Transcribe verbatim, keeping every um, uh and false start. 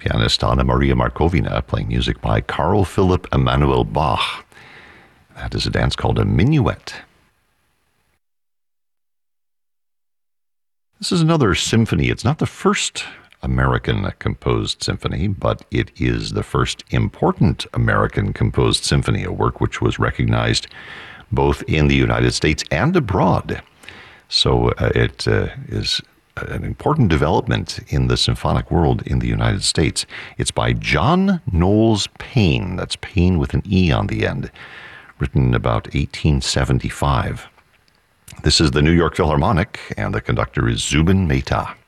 Pianist Anna Maria Markovina playing music by Carl Philipp Emanuel Bach. That is a dance called a minuet. This is another symphony. It's not the first American-composed symphony, but it is the first important American-composed symphony, a work which was recognized both in the United States and abroad. So uh, it uh, is an important development in the symphonic world in the United States. It's by John Knowles Paine. That's Paine with an E on the end, written in about eighteen seventy-five. This is the New York Philharmonic, and the conductor is Zubin Mehta.